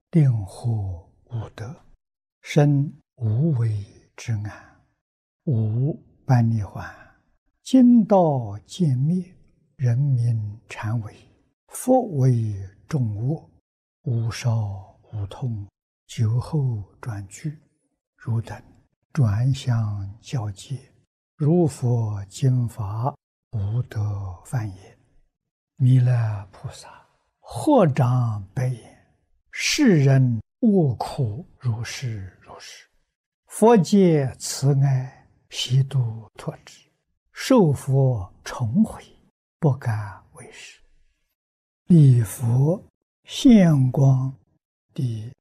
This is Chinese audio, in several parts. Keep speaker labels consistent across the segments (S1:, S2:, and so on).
S1: 令获无得，生无为之安，无般涅槃。今道渐灭，人民常为，佛为众恶，无少无痛，酒后转句，汝等转相交界，如佛经法，无得犯也。弥勒菩萨合掌白言：世人恶苦如是如是，佛界慈爱，悉度脱之，受佛重回，不敢为是。礼佛现光第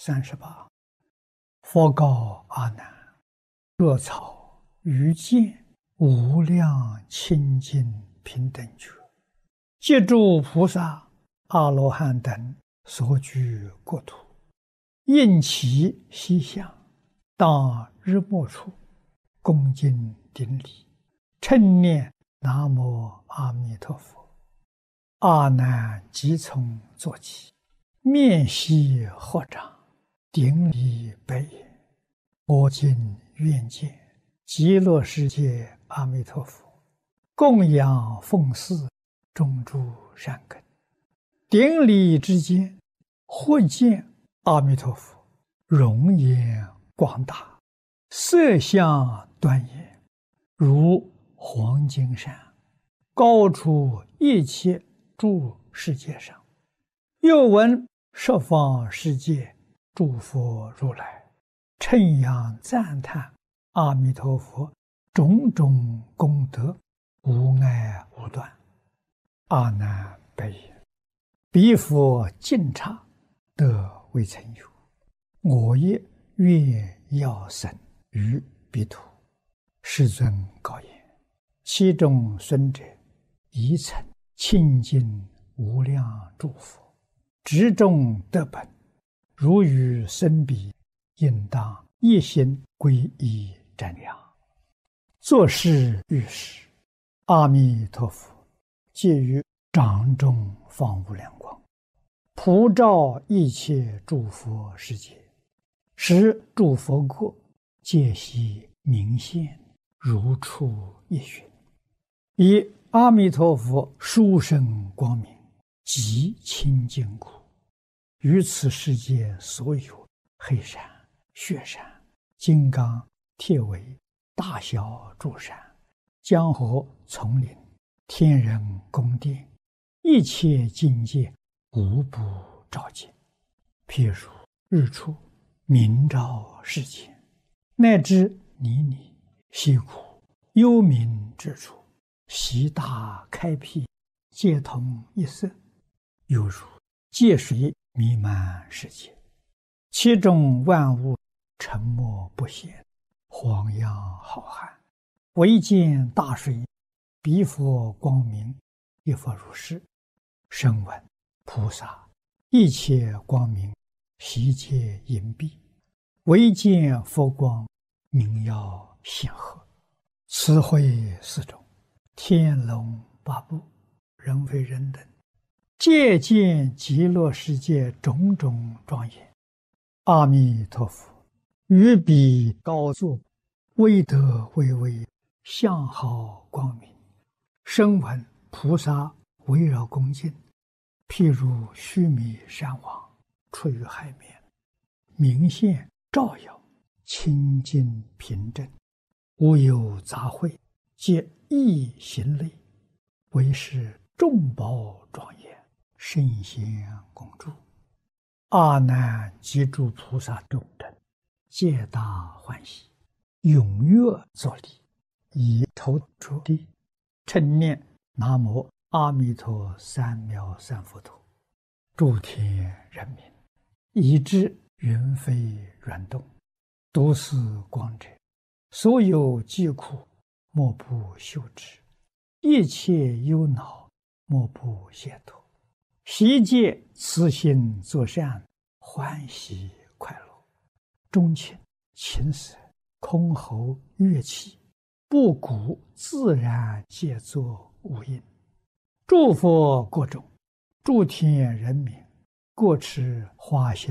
S1: 38。佛告阿难：若草于见无量清净平等觉，借诸菩萨、阿罗汉等所居国土，应其西向，当日没处，恭敬顶礼，称念南无阿弥陀佛。阿难即从坐起，面悉合掌，顶礼白言：我今愿见极乐世界阿弥陀佛，供养奉祀种诸善根。顶礼之间，或见阿弥陀佛容颜广大，色相端严，如黄金山，高出一切诸世界上。又闻十方世界诸佛如来称扬赞叹阿弥陀佛种种功德，无碍无断。阿难白言：彼佛尽刹，得未曾有，我也愿要生于彼土。世尊告言：其中孙者，宜曾清净无量诸佛，执众得本，如与生彼，应当一心皈依瞻仰。作是遇时，阿弥陀佛借于掌中放无量光，普照一切诸佛世界，使诸佛国皆悉明现，如出一寻。以阿弥陀佛殊胜光明，极清净故，于此世界所有黑山、雪山、金刚、铁围、大小诸山、江河、丛林、天人宫殿，一切境界无不照见。譬如日出明照世间，乃至泥泞、溪谷、幽冥之处，悉大开辟，皆同一色，犹如界水弥漫世界，其中万物沉默不显，晃漾浩瀚，唯见大水，彼佛光明，亦复如是。声闻菩萨一切光明，悉皆隐蔽，唯见佛光，明耀显赫。此会四种，天龙八部，人非人等，皆见极乐世界种种庄严。阿弥陀佛于彼高坐，威德巍巍，相好光明。声闻菩萨围绕恭敬，譬如须弥山王出于海面，明现照耀，清净平正，无有杂秽，皆一行类，为是众宝庄严，圣贤恭祝。阿难及诸菩萨众等，皆大欢喜，踊跃作礼，以头着地，称念南无阿弥陀三藐三佛陀。诸天人民，以知云飞软动，读是光者，所有疾苦，莫不休止；一切忧恼，莫不解脱。悉皆慈心作善，欢喜快乐。钟磬、琴瑟、箜篌、乐器，布谷自然皆作无应。诸佛国中，诸天人民，各持花香